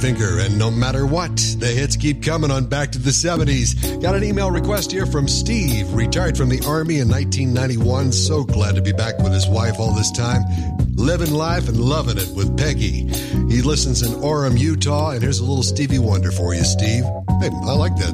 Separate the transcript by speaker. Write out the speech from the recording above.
Speaker 1: Finger, and no matter what, the hits keep coming on Back to the 70s. Got an email request here from Steve, retired from the Army in 1991. So glad to be back with his wife all this time. Living life and loving it with Peggy. He listens in Orem, Utah, and here's a little Stevie Wonder for you, Steve. Hey, I like that